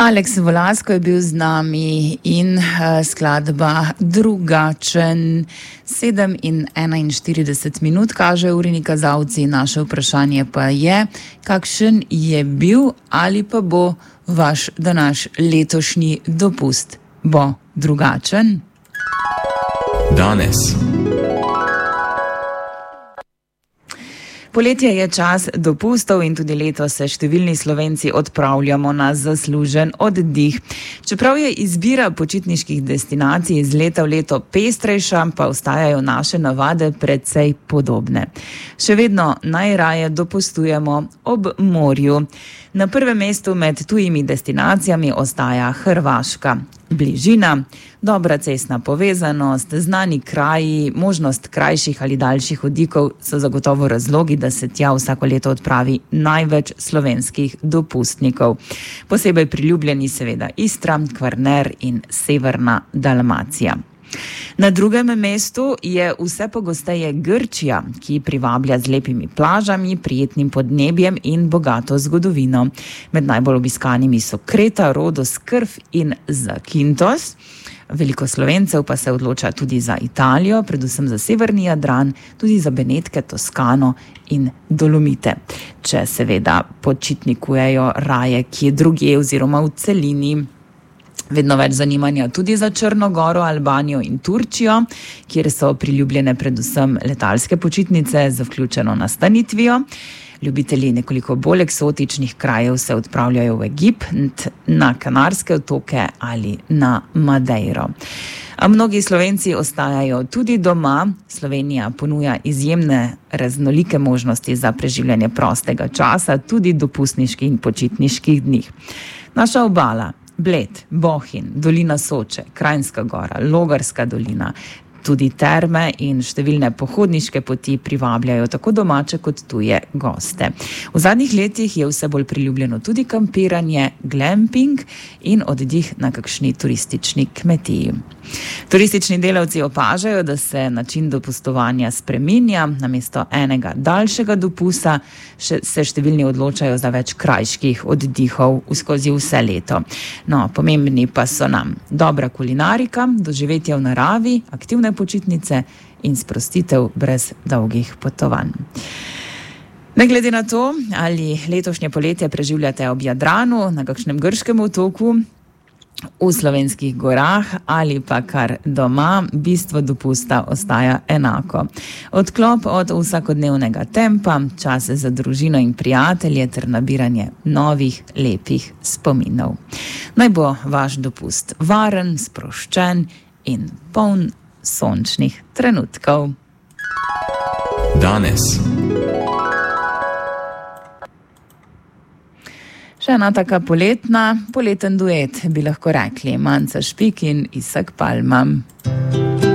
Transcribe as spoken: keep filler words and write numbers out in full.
Aleks Volasko je bil z nami in uh, skladba Drugačen. sedem in enainštirideset minut kaže urni kazalci. Naše vprašanje pa je, kakšen je bil ali pa bo vaš današ letošnji dopust? Bo drugačen? Danes. Poletje je čas dopustov in tudi letos se številni Slovenci odpravljamo na zaslužen oddih. Čeprav je izbira počitniških destinacij iz leta v leto pestrejša, pa ostajajo naše navade precej podobne. Še vedno najraje dopustujemo ob morju. Na prvem mestu med tujimi destinacijami ostaja Hrvaška. Bližina, dobra cestna povezanost, znani kraji, možnost krajših ali daljših oddihov so zagotovo razlogi, da se tja vsako leto odpravi največ slovenskih dopustnikov. Posebej priljubljeni seveda Istra, Kvarner in severna Dalmacija. Na drugem mestu je vse pogosteje Grčija, ki privablja z lepimi plažami, prijetnim podnebjem in bogato zgodovino. Med najbolj obiskanimi so Kreta, Rodos, Krf in Zakintos. Veliko Slovencev pa se odloča tudi za Italijo, predvsem za severni Jadran, tudi za Benetke, Toskano in Dolomite. Če seveda počitnikujejo raje kje drugje oziroma v celini. Vedno več zanimanja tudi za Črno goro, Albanijo in Turčijo, kjer so priljubljene predvsem letalske počitnice z vključeno nastanitvijo. Ljubitelji nekoliko bolj eksotičnih krajev se odpravljajo v Egipt, na Kanarske otoke ali na Madeiro. A mnogi Slovenci ostajajo tudi doma. Slovenija ponuja izjemne raznolike možnosti za preživljanje prostega časa, tudi dopustniških in počitniških dni. Naša obala, Bled, Bohinj, dolina Soče, Kranjska gora, Logarska dolina, tudi terme in številne pohodniške poti privabljajo tako domače kot tuje goste. V zadnjih letih je vse bolj priljubljeno tudi kampiranje, glamping in oddih na kakšni turistični kmetiji. Turistični delavci opažajo, da se način dopustovanja spreminja. Namesto enega daljšega dopusta se številni odločajo za več krajških oddihov skozi vse leto. No, pomembni pa so nam dobra kulinarika, doživetje v naravi, aktivne počitnice in sprostitev brez dolgih potovanj. Ne glede na to, ali letošnje poletje preživljate ob Jadranu, na kakšnem grškem otoku, v slovenskih gorah ali pa kar doma, bistvo dopusta ostaja enako. Odklop od vsakodnevnega tempa, čas za družino in prijatelje ter nabiranje novih lepih spominov. Naj bo vaš dopust varen, sproščen in poln sončnih trenutkov. Danes. Še ena taka poletna, poleten duet, bi lahko rekli, Manca Špik in Isak Palma.